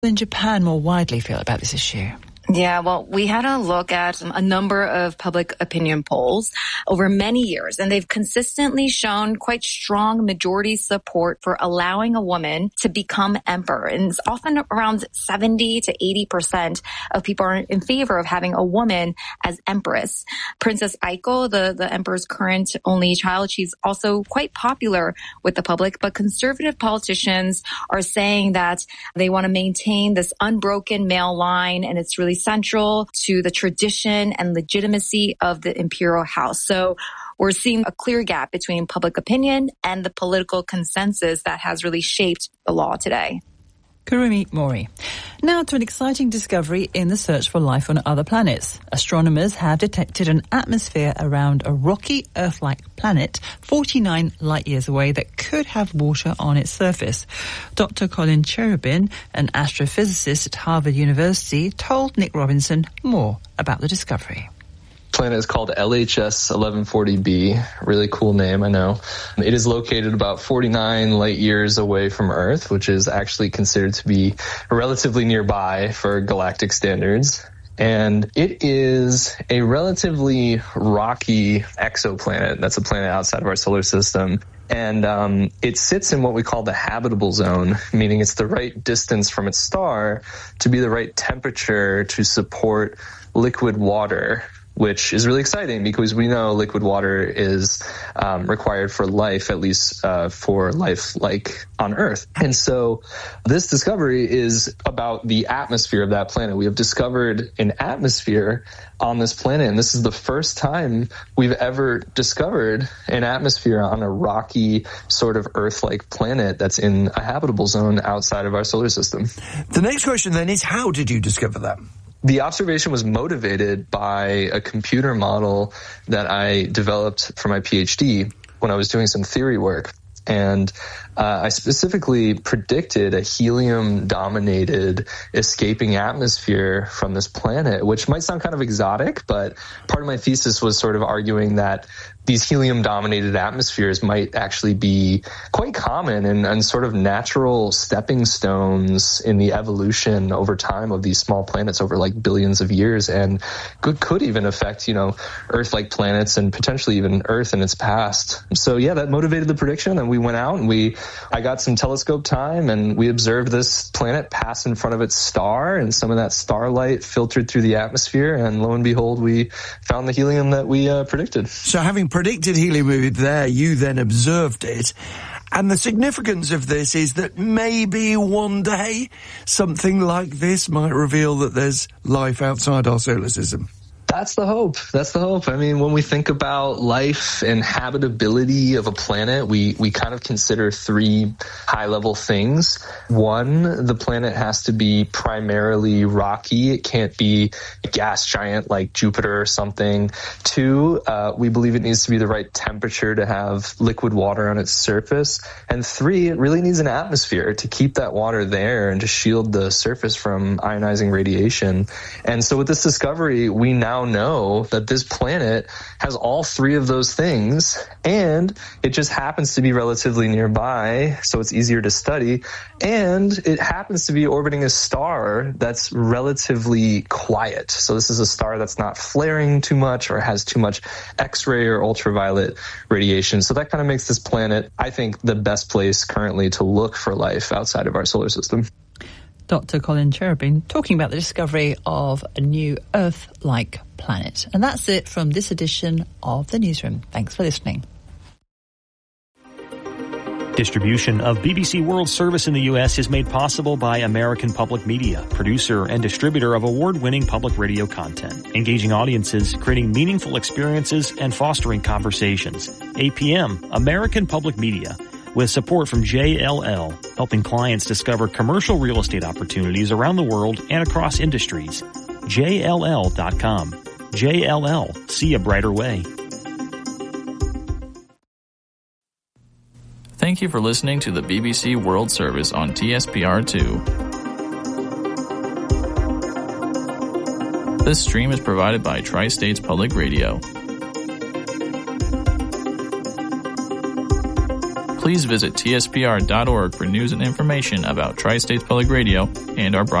in Japan more widely feel about this issue? Yeah, well, we had a look at a number of public opinion polls over many years, and they've consistently shown quite strong majority support for allowing a woman to become emperor. And it's often around 70 to 80% of people are in favor of having a woman as empress. Princess Aiko, the emperor's current only child, she's also quite popular with the public, but conservative politicians are saying that they want to maintain this unbroken male line, and it's really central to the tradition and legitimacy of the imperial house. So we're seeing a clear gap between public opinion and the political consensus that has really shaped the law today. Kurumi Mori. Now to an exciting discovery in the search for life on other planets. Astronomers have detected an atmosphere around a rocky Earth-like planet 49 light-years away that could have water on its surface. Dr. Colin Cherubin, an astrophysicist at Harvard University, told Nick Robinson more about the discovery. Planet is called LHS 1140b. Really cool name, I know. It is located about 49 light years away from Earth, which is actually considered to be relatively nearby for galactic standards. And it is a relatively rocky exoplanet. That's a planet outside of our solar system. And it sits in what we call the habitable zone, meaning it's the right distance from its star to be the right temperature to support liquid water, which is really exciting because we know liquid water is required for life, at least for life like on Earth. And so this discovery is about the atmosphere of that planet. We have discovered an atmosphere on this planet, and this is the first time we've ever discovered an atmosphere on a rocky sort of Earth-like planet that's in a habitable zone outside of our solar system. The next question then is, how did you discover that? The observation was motivated by a computer model that I developed for my PhD when I was doing some theory work. And I specifically predicted a helium-dominated escaping atmosphere from this planet, which might sound kind of exotic, but part of my thesis was sort of arguing that these helium-dominated atmospheres might actually be quite common and sort of natural stepping stones in the evolution over time of these small planets over like billions of years, and could even affect, Earth-like planets and potentially even Earth in its past. So yeah, that motivated the prediction, and we went out and I got some telescope time and we observed this planet pass in front of its star, and some of that starlight filtered through the atmosphere, and lo and behold, we found the helium that we predicted. So having predicted helium there, you then observed it. And the significance of this is that maybe one day something like this might reveal that there's life outside our solar system. That's the hope. That's the hope. I mean, when we think about life and habitability of a planet, we kind of consider three high-level things. One, the planet has to be primarily rocky. It can't be a gas giant like Jupiter or something. Two, we believe it needs to be the right temperature to have liquid water on its surface. And three, it really needs an atmosphere to keep that water there and to shield the surface from ionizing radiation. And so with this discovery, we now know that this planet has all three of those things, and it just happens to be relatively nearby, so it's easier to study, and it happens to be orbiting a star that's relatively quiet. So this is a star that's not flaring too much or has too much X-ray or ultraviolet radiation. So that kind of makes this planet, I think, the best place currently to look for life outside of our solar system. Dr. Colin Cherubin talking about the discovery of a new Earth-like planet. And that's it from this edition of The Newsroom. Thanks for listening. Distribution of BBC World Service in the U.S. is made possible by American Public Media, producer and distributor of award-winning public radio content, engaging audiences, creating meaningful experiences, and fostering conversations. APM, American Public Media, with support from JLL, helping clients discover commercial real estate opportunities around the world and across industries. JLL.com. JLL. See a brighter way. Thank you for listening to the BBC World Service on TSPR2. This stream is provided by Tri-States Public Radio. Please visit tspr.org for news and information about Tri-States Public Radio and our broadcast.